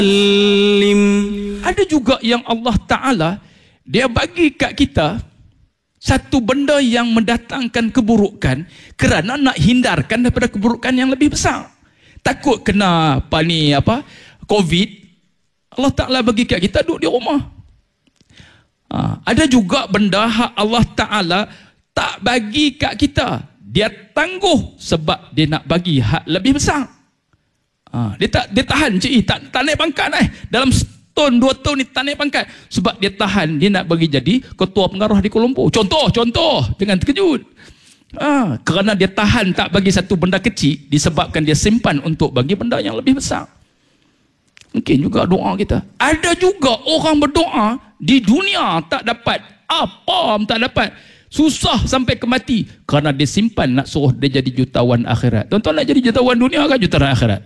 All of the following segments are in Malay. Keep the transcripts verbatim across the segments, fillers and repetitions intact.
Ada juga yang Allah Ta'ala dia bagi kat kita satu benda yang mendatangkan keburukan kerana nak hindarkan daripada keburukan yang lebih besar. Takut kena apa ni apa COVID, Allah Ta'ala bagi kat kita duduk di rumah. Ha, ada juga benda hak Allah Ta'ala tak bagi kat kita, dia tangguh sebab dia nak bagi hak lebih besar. Ha, dia tak dia tahan cik, tak, tak naik pangkat eh. Dalam setahun dua tahun ni tak naik pangkat sebab dia tahan, dia nak bagi jadi ketua pengarah di Kuala Lumpur. Contoh, contoh dengan terkejut. Ha, kerana dia tahan tak bagi satu benda kecil disebabkan dia simpan untuk bagi benda yang lebih besar. Mungkin juga doa kita. Ada juga orang berdoa di dunia tak dapat apa, tak dapat, susah sampai ke mati kerana dia simpan nak suruh dia jadi jutawan akhirat. Tuan-tuan nak jadi jutawan dunia kan jutawan akhirat?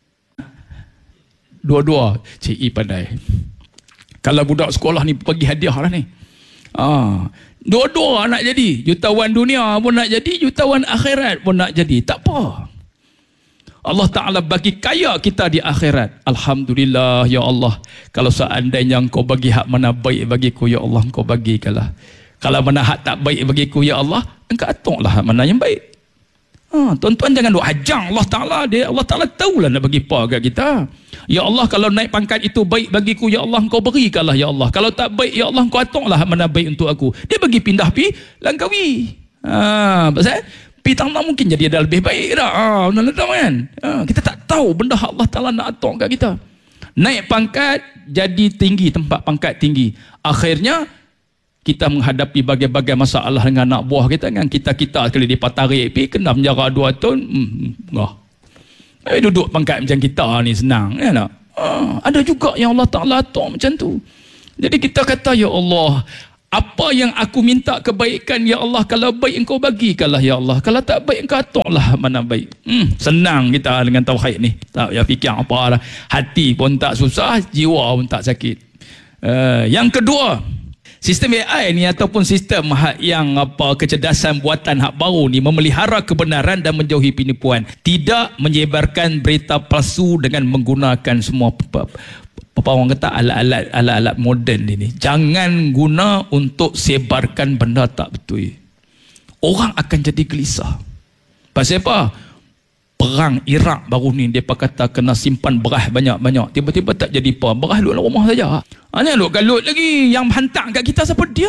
Dua-dua. Cik I pandai. Kalau budak sekolah ni bagi hadiah lah ni. Ah, dua-dua nak jadi. Jutawan dunia pun nak jadi, jutawan akhirat pun nak jadi. Tak apa. Allah Ta'ala bagi kaya kita di akhirat. Alhamdulillah ya Allah. Kalau seandainya engkau bagi hak mana baik bagiku ya Allah, engkau bagikanlah. Kalau mana hak tak baik bagiku ya Allah, engkau aturlah hak mana yang baik. Ha, tuan-tuan jangan duk hajang Allah Ta'ala. Dia Allah Ta'ala tahulah nak bagi apa kat kita. Ya Allah, kalau naik pangkat itu baik bagiku ya Allah, engkau berikanlah ya Allah. Kalau tak baik ya Allah, engkau aturlah mana baik untuk aku. Dia bagi pindah pi Langkawi. Ha, pasal pi tanah mungkin jadi ada lebih baik dah. Ha, benar tak kan? Ha, kita tak tahu benda Allah Ta'ala nak atur kat kita. Naik pangkat jadi tinggi, tempat pangkat tinggi. Akhirnya kita menghadapi bagai-bagai masalah dengan anak buah kita, dengan kita-kita sekali dia tarik pi kena penjara dua tahun. Hmm, ngah. Eh, duduk pangkat macam kita ni senang, ya tak? Ah, ada juga yang Allah Ta'ala atur macam tu. Jadi kita kata, ya Allah, apa yang aku minta kebaikan, ya Allah, kalau baik engkau bagikanlah ya Allah, kalau tak baik engkau aturlah mana baik. Hmm, senang kita dengan tauhid ni. Tak payah fikir apa lah. Hati pun tak susah, jiwa pun tak sakit. Uh, yang kedua, sistem A I ni ataupun sistem yang apa kecerdasan buatan hak baru ni memelihara kebenaran dan menjauhi penipuan. Tidak menyebarkan berita palsu dengan menggunakan semua apa orang kata alat-alat alat-alat moden ini. Jangan guna untuk sebarkan benda tak betul. Orang akan jadi gelisah. Pasal apa? Perang Iraq baru ni dia kata kena simpan beras banyak-banyak. Tiba-tiba tak jadi apa. Beras duduk dalam rumah saja. Hanya duduk galut lagi. Yang hantar kat kita siapa? Dia.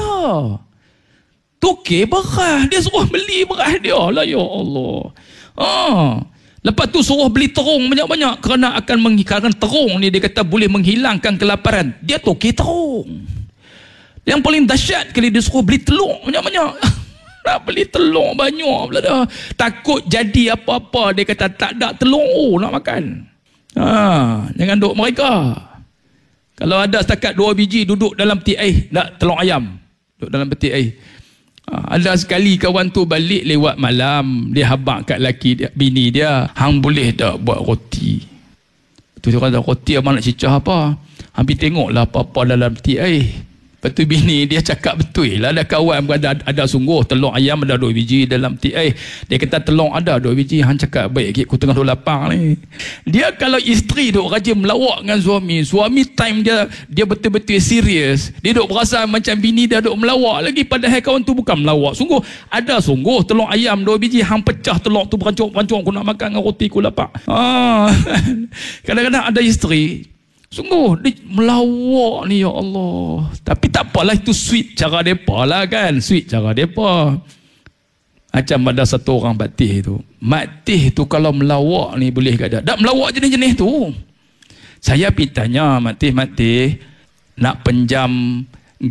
Tukar beras. Dia suruh beli beras dia lah, ya Allah. Ah. Lepas tu suruh beli terung banyak-banyak kerana akan menghilangkan terung ni, dia kata boleh menghilangkan kelaparan. Dia tukar terung. Yang paling dahsyat kali dia suruh beli telur banyak-banyak. Nak beli telur banyak pula dah. Takut jadi apa-apa. Dia kata tak ada telur oh, nak makan. Ha, jangan duduk mereka. Kalau ada setakat dua biji duduk dalam peti air, nak telur ayam. Duduk dalam peti air. Ha, ada sekali kawan tu balik lewat malam. Dia habak kat laki dia, bini dia. Hang boleh tak buat roti? Tu dia kata roti abang nak cicah apa? Hampir tengoklah apa-apa dalam peti air. Lepas tu bini dia cakap betul lah, ada kawan ada, ada sungguh telur ayam ada dua biji dalam peti air. Dia kata telur ada dua biji. Han cakap baik, aku tengah duk lapar ni. Dia kalau isteri duk rajin melawak dengan suami, suami time dia dia betul-betul serius, dia duk berasa macam bini dia duk melawak lagi, padahal kawan tu bukan melawak. Sungguh ada sungguh telur ayam dua biji, hang pecah telur tu berancung-berancung, aku nak makan dengan roti, aku lapar. Ah. Kadang-kadang ada isteri sungguh dia melawak ni, ya Allah. Tapi tak apalah, itu sweet cara mereka lah kan. Sweet cara mereka. Macam ada satu orang Matih tu. Matih tu kalau melawak ni boleh ke tak? Tak melawak jenis-jenis tu. Saya pergi tanya Matih, Matih nak pinjam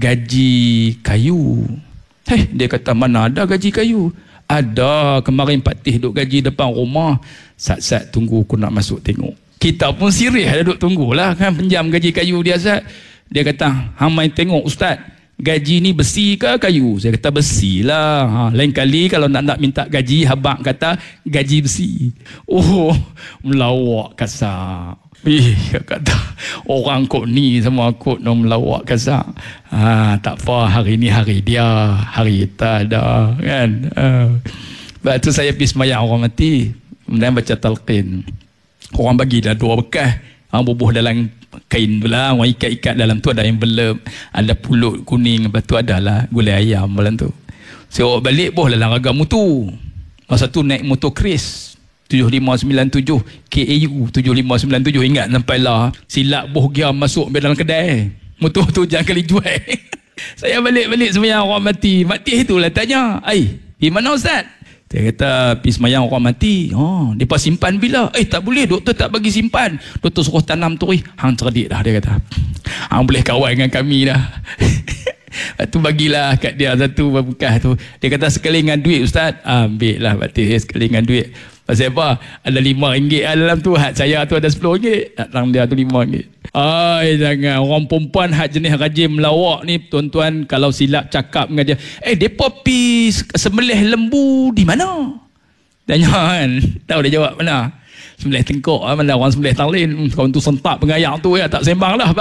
gaji kayu. Hei, dia kata mana ada gaji kayu? Ada, kemarin Patih duk gaji depan rumah. Sat-sat tunggu aku nak masuk tengok. Kita pun serius dah duduk tunggulah kan pinjam gaji kayu dia Azad. Dia kata, hang main tengok Ustaz, gaji ni besi ke kayu? Saya kata besi lah. Ha, lain kali kalau nak nak minta gaji, habang kata gaji besi. Oh, melawak kasar. Ih, kata orang kok ni semua kok nak melawak kasar. Ha, tak apa, hari ni hari dia, hari kita ada kan. Ha. Lepas tu saya pergi semayang orang mati, kemudian baca talqin. Orang bagi dah dua bekas. Ha, bubuh dalam kain tu lah, orang ikat-ikat dalam tu ada yang belum, ada pulut kuning, lepas tu adalah gulai ayam dalam tu. Saya so, balik boh dalam ragam mutu. Masa tu naik motor Kris tujuh lima sembilan tujuh K A U tujuh lima sembilan tujuh, ingat sampai lah silap boh giam masuk dalam kedai. Motor tu jangan kali jual. Saya balik-balik sembahyang orang mati. Mati itulah tanya, "Ai, di mana ustaz?" Dia kata, "Pergi sembahyang orang mati." "Oh, depa simpan bila?" "Eh, tak boleh, doktor tak bagi simpan. Doktor suruh tanam tu." "Hang cerdik dah," dia kata. "Hang boleh kawan dengan kami dah." Lepas tu bagilah kat dia satu bekas tu. Dia kata, "Sekali dengan duit ustaz." "Ambil lah batik sekali dengan duit." Pasal apa? Ada lima ringgit dalam tu. Hat saya tu ada sepuluh ringgit. Dalam dia tu lima ringgit. Ai, jangan. Orang perempuan hat jenis rajin melawak ni, tuan-tuan, kalau silap cakap dengan dia, "Eh, depa pi sembelih lembu di mana?" Tanya kan. Tahu dia jawab mana? "Sembelih tengkok." Mana orang sembelih talin. Kawan tu sentap pengayak tu ya, tak sembang lah.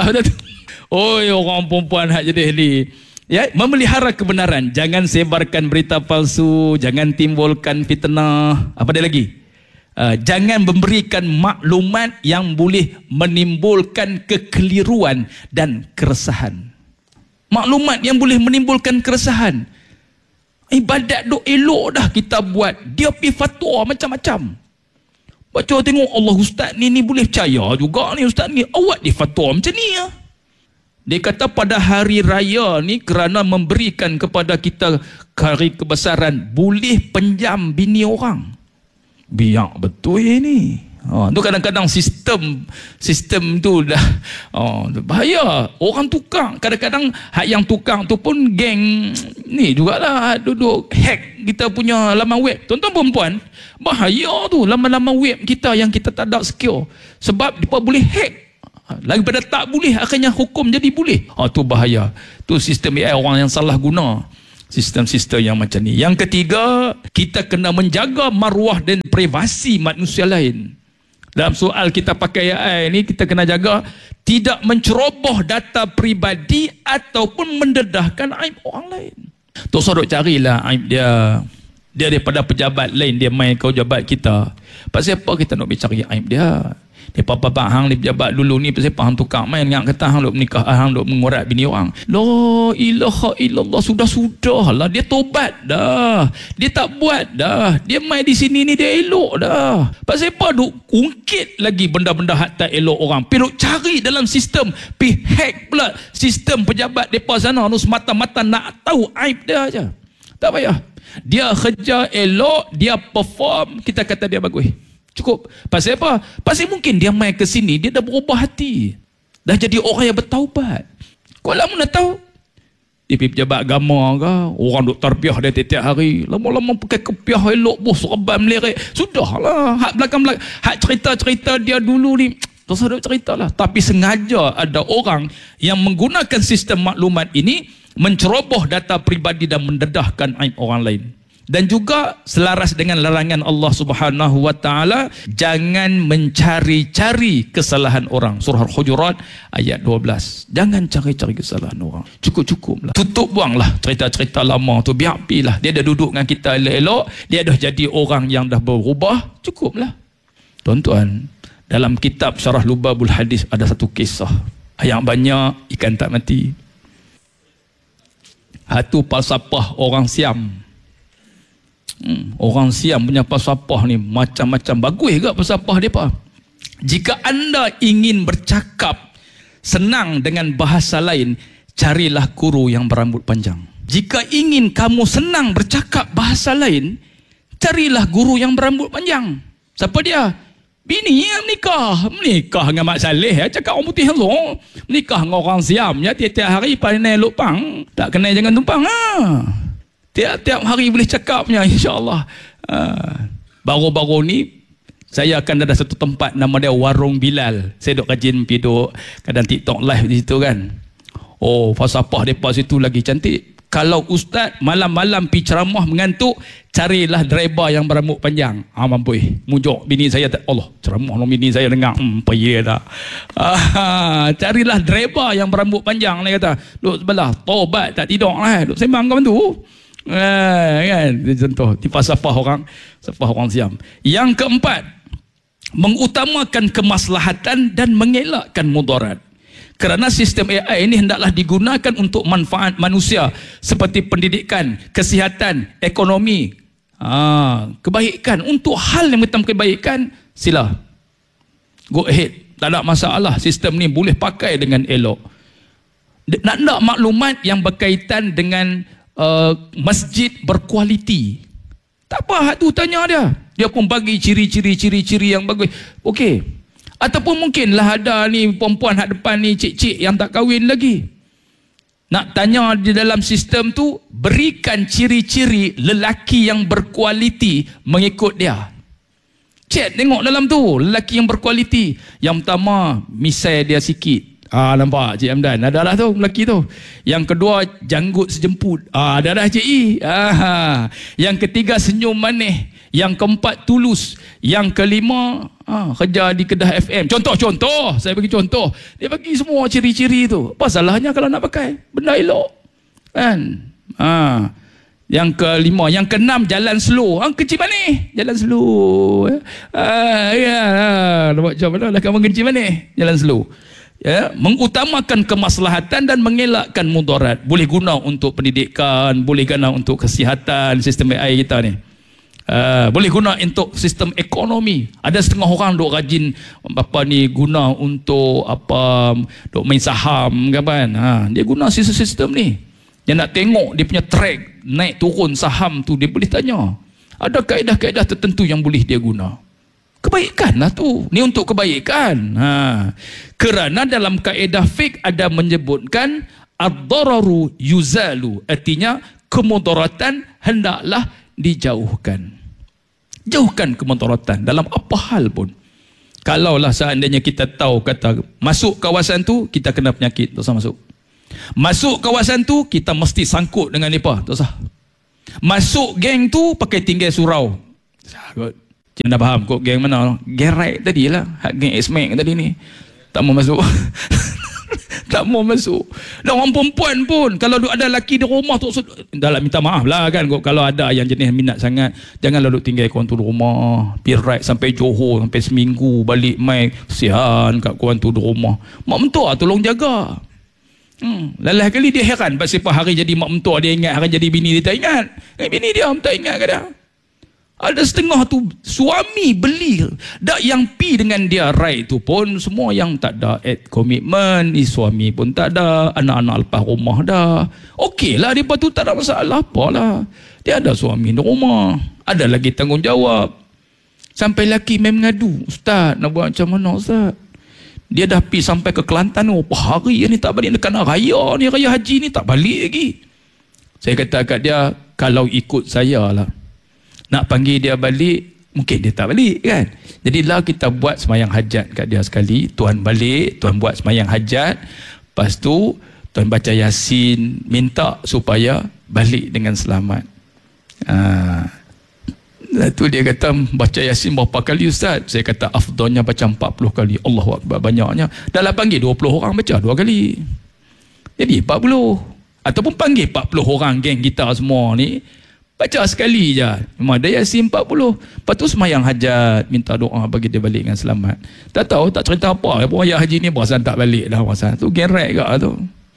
Oi, orang perempuan hat jenis ni. Ya, memelihara kebenaran, jangan sebarkan berita palsu, jangan timbulkan fitnah. Apa dia lagi? Uh, jangan memberikan maklumat yang boleh menimbulkan kekeliruan dan keresahan. Maklumat yang boleh menimbulkan keresahan. Ibadat duk elok dah kita buat, dia pi fatwa macam-macam. Baca tengok, Allah, ustaz ni ni boleh percaya juga ni, ustaz ni awak di fatwa macam ni ya. Dia kata pada hari raya ni, kerana memberikan kepada kita hari kebesaran, boleh penjam bini orang. Biak betul ni. Ha, tu kadang-kadang sistem sistem tu dah oh, bahaya. Orang tukang, kadang-kadang hak yang tukang tu pun geng ni jugalah duduk hack kita punya laman web. Tuan-tuan perempuan, bahaya tu laman-laman web kita yang kita tak ada secure. Sebab dia boleh hack. Lagi pada tak boleh, akhirnya hukum jadi boleh. Ha, tu bahaya. Tu sistem A I orang yang salah guna. Sistem-sistem yang macam ni. Yang ketiga, kita kena menjaga maruah dan privasi manusia lain. Dalam soal kita pakai A I ni, kita kena jaga tidak menceroboh data peribadi ataupun mendedahkan aib orang lain. Tu sorok carilah aib dia. Dia daripada pejabat lain, dia main kau jabat kita. Pasal apa kita nak cari aib dia? Dia papa hang ni pejabat dulu ni pasal hang tukang main yang kata hang dok menikah, hang dok mengurat bini orang. La ilaha illallah, sudah-sudah lah, dia tobat dah. Dia tak buat dah. Dia main di sini ni dia elok dah. Pasal apa duk ungkit lagi benda-benda hak tak elok orang. Pi duk cari dalam sistem, pi hack pula sistem pejabat depa sana nu semata-mata nak tahu aib dia aja. Tak payah. Dia kerja elok, dia perform, kita kata dia bagus. Cukup. Pasal apa? Pasal mungkin dia main ke sini, dia dah berubah hati. Dah jadi orang yang bertaubat. Kau lama nak tahu? Dia pergi pejabat agama ke? Orang duk tarbiah dia tiap-tiap hari. Lama-lama pakai kepiah elok, bos serban melirik. Sudahlah. Hak belakang-belakang, hak cerita-cerita dia dulu ni, tak usah duk cerita lah. Tapi sengaja ada orang yang menggunakan sistem maklumat ini menceroboh data peribadi dan mendedahkan aib orang lain. Dan juga selaras dengan larangan Allah Subhanahu wa taala, jangan mencari-cari kesalahan orang. Surah Al-Hujurat ayat dua belas. Jangan cari-cari kesalahan orang. Cukup-cukuplah. Tutup buanglah cerita-cerita lama tu, biar pilah. Dia dah duduk dengan kita elok-elok, dia dah jadi orang yang dah berubah, cukuplah. Tuan-tuan, dalam kitab Syarah Lubabul Hadis ada satu kisah. Yang banyak ikan tak mati. Satu falsafah orang Siam. Hmm, orang Siam punya falsafah ni macam-macam. Bagus ke falsafah dia apa? Jika anda ingin bercakap senang dengan bahasa lain, carilah guru yang berambut panjang. Jika ingin kamu senang bercakap bahasa lain, carilah guru yang berambut panjang. Siapa dia? Bini yang menikah. Menikah dengan Mak Saleh, cakap orang putih tu. Menikah dengan orang Siam, ya, tiap-tiap hari pandai lupang. Tak kenal jangan tumpang. Ha. Tiap-tiap hari boleh cakapnya, insya-Allah. Ha. Baru-baru ni saya akan ada satu tempat nama dia Warung Bilal. Saya duk rajin pergi duk kadang TikTok live di situ kan. Oh, falsafah depa situ lagi cantik. Kalau ustaz malam-malam pergi ceramah mengantuk, carilah driver yang berambut panjang. Ah, mampu mujuk bini saya. Allah, ceramah no bini saya dengar. Hmm, payah dah. Ah, carilah driver yang berambut panjang. Dia kata, duk sebelah, tobat tak tidur lah. Duk sembang kau bantu. Eh, kan? Contoh, di falsafah orang, falsafah orang Siam. Yang keempat, mengutamakan kemaslahatan dan mengelakkan mudarat. Kerana sistem A I ini hendaklah digunakan untuk manfaat manusia seperti pendidikan, kesihatan, ekonomi, ha, kebaikan. Untuk hal yang bertemu kebaikan, sila go ahead, tak ada masalah. Sistem ni boleh pakai dengan elok. Nak-nak maklumat yang berkaitan dengan uh, masjid berkualiti, tak apa, hak tu tanya dia. Dia pun bagi ciri-ciri ciri-ciri yang bagus. Okey. Ataupun mungkinlah ada ni perempuan hak depan ni, cik-cik yang tak kahwin lagi. Nak tanya di dalam sistem tu, berikan ciri-ciri lelaki yang berkualiti mengikut dia. Cek tengok dalam tu, lelaki yang berkualiti. Yang pertama, misai dia sikit. Ah, nampak Cik Hamdan, ada dah tu lelaki tu. Yang kedua, janggut sejemput. Ah, ada dah Cik I. Ah, yang ketiga, senyum manis. Yang keempat, tulus. Yang kelima, ah, kerja di kedah F M. Contoh-contoh, saya bagi contoh. Dia bagi semua ciri-ciri tu. Apa salahnya kalau nak pakai? Benda elok. Kan? Ah. Yang kelima, yang keenam, jalan slow. Ah, kecil manis, jalan slow. Ah, ya, ah, nampak macam mana lah kamu kecil manis, jalan slow. Ya, mengutamakan kemaslahatan dan mengelakkan mudarat. Boleh guna untuk pendidikan, boleh guna untuk kesihatan, sistem A I kita ni. Uh, boleh guna untuk sistem ekonomi. Ada setengah orang duk rajin apa ni guna untuk apa, duk main saham kan. Ha, dia guna sistem-sistem ni. Dia nak tengok dia punya track naik turun saham tu, dia boleh tanya. Ada kaedah-kaedah tertentu yang boleh dia guna. Kebaikan lah tu. Ni untuk kebaikan. Ha. Kerana dalam kaedah fiqh ada menyebutkan ad-dararu yuzalu. Artinya kemudaratan hendaklah dijauhkan. Jauhkan kemudaratan dalam apa hal pun. Kalaulah seandainya kita tahu kata masuk kawasan tu kita kena penyakit, tak usah masuk. Masuk kawasan tu kita mesti sangkut dengan mereka, tak usah. Masuk geng tu pakai tinggal surau. Sakut. Cik dah faham kok geng mana? Geng right tadi lah. Geng X-Max tadi ni. Tak mau masuk. Tak mau masuk. Dan orang perempuan pun, kalau ada lelaki di rumah tu, dah lah minta maaf lah kan. Kalau ada yang jenis minat sangat, janganlah duk tinggal kawan tu di rumah. Pergi ride sampai Johor, sampai seminggu, balik mai, kesian kat kawan tu di rumah. Mak mentua tolong jaga. Hmm. Lalah kali dia heran, pasal hari jadi mak mentua dia ingat, hari jadi bini dia tak ingat. Eh, bini dia tak ingat ke dia? Ada setengah tu suami beli dak yang pi dengan dia ride tu pun semua yang tak ada at komitmen, ni suami pun tak ada, anak-anak lepas rumah dah. Okeylah depa tu tak ada masalah apalah. Dia ada suami di rumah, ada lagi tanggungjawab. Sampai laki mem mengadu, ustaz nak buat macam mana ustaz? Dia dah pi sampai ke Kelantan, oh hari ni tak balik dekat raya ni, raya haji ni tak balik lagi. Saya kata kat dia, kalau ikut saya lah, nak panggil dia balik, mungkin dia tak balik kan. Jadilah kita buat semayang hajat kat dia sekali. Tuan balik, Tuan buat semayang hajat. Lepas tu, Tuan baca Yasin, minta supaya balik dengan selamat. Haa. Lepas tu dia kata, baca Yasin berapa kali ustaz? Saya kata, afdalnya baca empat puluh kali. Allahu Akbar, banyaknya. Dah lah panggil dua puluh orang baca dua kali. Jadi empat puluh. Ataupun panggil empat puluh orang geng kita semua ni, baca sekali je. Memang ada Yasin empat puluh. Lepas tu semayang hajat, minta doa bagi dia balik dengan selamat. Tak tahu, tak cerita apa. Apa ayah haji ni perasan tak balik dah. Perasan tu gen-rek kat tu.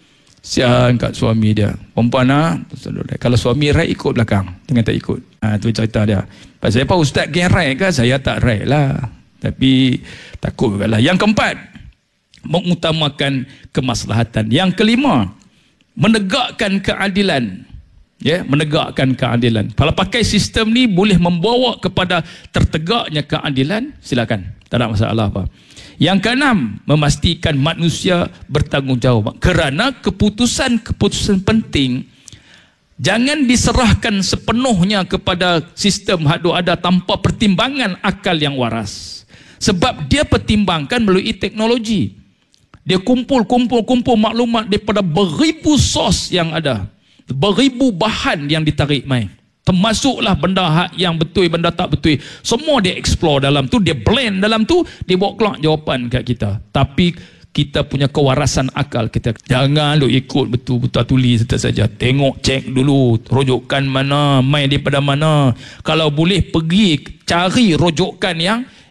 Sian kat suami dia. Perempuan lah. Kalau suami rek ikut belakang. Jangan tak ikut. Ha, tu cerita dia. Pasal apa ustaz gen-rek ke? Saya tak rek lah. Tapi takut juga lah. Yang keempat, mengutamakan kemaslahatan. Yang kelima, menegakkan keadilan. Ya, menegakkan keadilan. Kalau pakai sistem ni boleh membawa kepada tertegaknya keadilan, silakan. Tak ada masalah apa. Yang keenam, memastikan manusia bertanggungjawab. Kerana keputusan-keputusan penting jangan diserahkan sepenuhnya kepada sistem hadu ada tanpa pertimbangan akal yang waras. Sebab dia pertimbangkan melalui teknologi. Dia kumpul-kumpul-kumpul maklumat daripada beribu sos yang ada. Beribu bahan yang ditarik mai. Termasuklah benda hak yang betul, benda tak betul. Semua dia explore dalam tu, dia blend dalam tu, dia bawa keluar jawapan kat kita. Tapi kita punya kewarasan akal, kita jangan lu ikut betul-betul tulis saja. Tengok, cek dulu rujukan mana, mai daripada mana. Kalau boleh pergi cari rujukan yang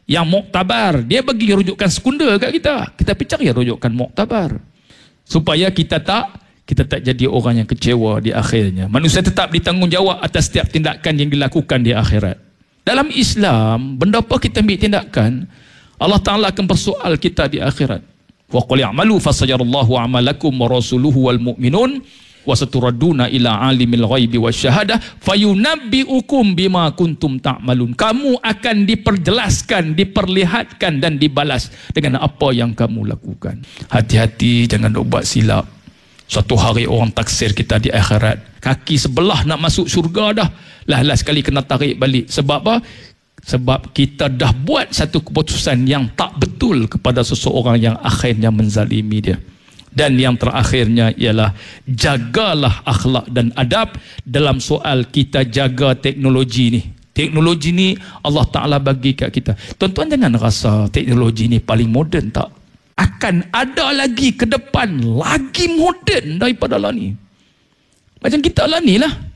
yang muktabar. Dia bagi rujukan sekunda kat kita. Kita pergi cari rujukan muktabar. Supaya kita tak kita tak jadi orang yang kecewa di akhirnya. Manusia tetap ditanggungjawab atas setiap tindakan yang dilakukan di akhirat. Dalam Islam, benda apa kita ambil tindakan, Allah Ta'ala akan persoal kita di akhirat. Wa qul i'malu fasayarallahu amalakum wa rasuluhu wal mu'minun wa saturadduna ila alimil ghaibi wasyahadah fayunabbiukum bima kuntum ta'malun. Kamu akan diperjelaskan, diperlihatkan dan dibalas dengan apa yang kamu lakukan. Hati-hati jangan buat silap. Suatu hari orang taksir kita di akhirat, kaki sebelah nak masuk syurga dah, lah-lah sekali kena tarik balik. Sebab apa? Sebab kita dah buat satu keputusan yang tak betul kepada seseorang yang akhirnya menzalimi dia. Dan yang terakhirnya ialah jagalah akhlak dan adab dalam soal kita jaga teknologi ni. Teknologi ni Allah Ta'ala bagi kat kita. Tuan-tuan jangan rasa teknologi ni paling moden, tak. Akan ada lagi ke depan lagi moden daripada lah ni. Macam kita lah ni lah.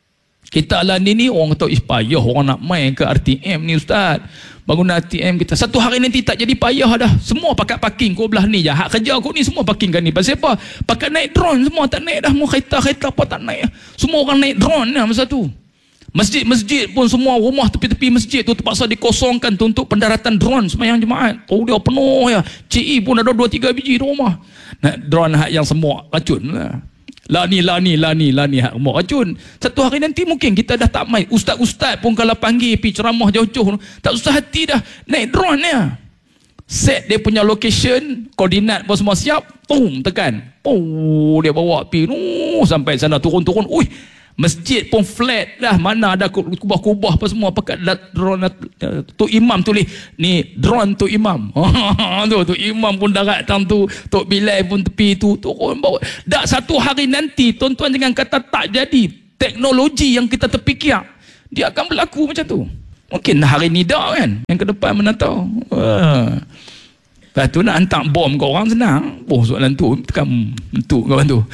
Kita lah ni ni orang kata, ih payah orang nak main ke R T M ni Ustaz. Bangunan R T M kita. Satu hari nanti tak jadi payah dah. Semua pakai parking kau belah ni je. Hak kerja aku ni semua parking kan ni. Pasal apa? Pakai naik drone semua tak naik dah. Mau kereta-kereta apa tak naik. Semua orang naik drone lah masa tu. Masjid-masjid pun semua rumah tepi-tepi masjid tu terpaksa dikosongkan tu untuk pendaratan drone sembahyang jemaat. Oh dia penuh ya. C I pun ada dua tiga biji di rumah. Nah, drone hak yang semua racun lah. Lah ni, lah ni, lah ni, lah ni hak rumah racun. Satu hari nanti mungkin kita dah tak main. Ustaz-ustaz pun kalau panggil pergi ceramah jauh-jauh, tak susah hati dah. Naik drone ya. Set dia punya location, koordinat pun semua siap. Boom, tekan. Oh, dia bawa pergi uh, sampai sana turun-turun. Ui, masjid pun flat dah. Mana ada kubah-kubah apa semua pakai drone. Tok Imam tulis ni drone Tok Imam. tu Tok Imam pun darat tang tu, Tok Bilal pun tepi tu turun bawa. Dak satu hari nanti tuan-tuan jangan kata tak jadi teknologi yang kita terfikir dia akan berlaku macam tu. Mungkin hari ni dak kan, yang ke depan mana tahu. Wah. Lepas tu nak hantar bom ke orang senang. Oh soalan tu tekan mentuk kawan tu.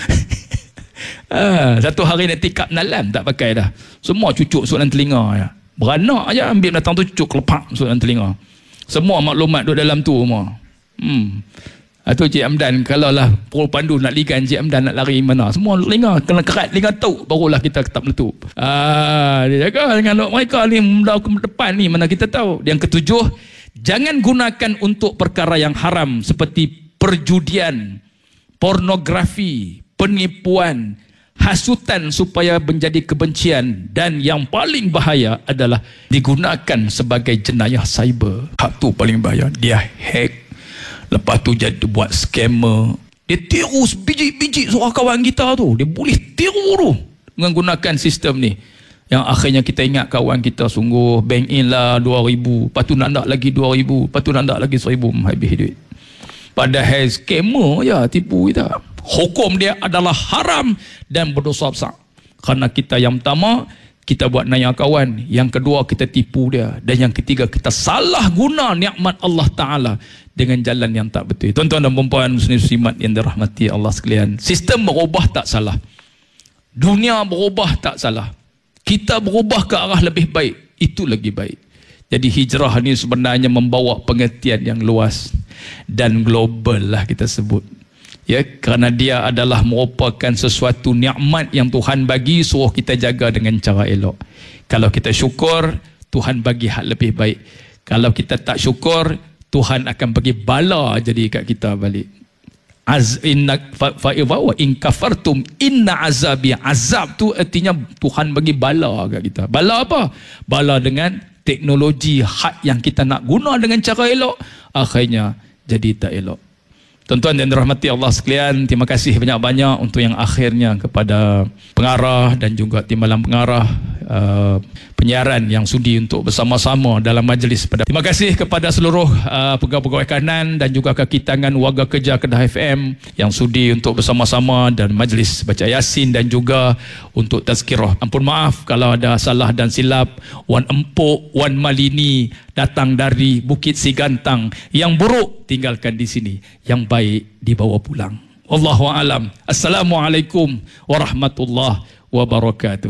Ah, satu hari nanti kap nalam tak pakai dah. Semua cucuk soalan telinga ya. Beranak aja ambil datang tu cucuk kelepak soalan telinga. Semua maklumat duduk dalam tu semua. Hmm. Atau Cik Amdan kalau lah Pol Pandu nak ligan Cik Amdan nak lari mana. Semua telinga kena kerat telinga tu barulah kita tak meletup. Ah, dia jaga dengan mereka ni mudah ke depan ni mana kita tahu. Yang ketujuh, jangan gunakan untuk perkara yang haram seperti perjudian, pornografi, penipuan, hasutan supaya menjadi kebencian, dan yang paling bahaya adalah digunakan sebagai jenayah cyber. Hak tu paling bahaya. Dia hack, lepas tu jadi buat scammer. Dia tiru biji-biji seorang kawan kita tu. Dia boleh tiru tu dengan gunakan sistem ni. Yang akhirnya kita ingat kawan kita sungguh bank in lah dua ribu, lepas tu nak nak lagi dua ribu, lepas tu nak nak lagi seribu, habis duit. Padahal scammer ya tipu kita. Hukum dia adalah haram dan berdosa besar. Kerana kita yang pertama, kita buat naya kawan. Yang kedua, kita tipu dia. Dan yang ketiga, kita salah guna nikmat Allah Ta'ala dengan jalan yang tak betul. Tuan-tuan dan puan-puan muslim-muslimat yang dirahmati Allah sekalian, sistem berubah tak salah. Dunia berubah tak salah. Kita berubah ke arah lebih baik, itu lagi baik. Jadi hijrah ni sebenarnya membawa pengertian yang luas dan global lah kita sebut. Ya, kerana dia adalah merupakan sesuatu nikmat yang Tuhan bagi, suruh kita jaga dengan cara elok. Kalau kita syukur, Tuhan bagi hak lebih baik. Kalau kita tak syukur, Tuhan akan bagi bala jadi kat kita balik. Az inna fa wa in kafartum inna azabi. Azab tu artinya Tuhan bagi bala kat kita. Bala apa? Bala dengan teknologi hak yang kita nak guna dengan cara elok, akhirnya jadi tak elok. Tuan-tuan dan dirahmati Allah sekalian, terima kasih banyak-banyak untuk yang akhirnya kepada pengarah dan juga timbalan pengarah uh, penyiaran yang sudi untuk bersama-sama dalam majlis. Terima kasih kepada seluruh uh, pegawai-pegawai kanan dan juga kaki tangan warga kerja Kedah F M yang sudi untuk bersama-sama dan majlis baca Yasin dan juga untuk tazkirah. Ampun maaf kalau ada salah dan silap. Wan Empuk, Wan Malini datang dari Bukit Sigantang. Yang buruk tinggalkan di sini, yang baik dibawa pulang. Wallahu a'lam. Assalamualaikum warahmatullahi wabarakatuh.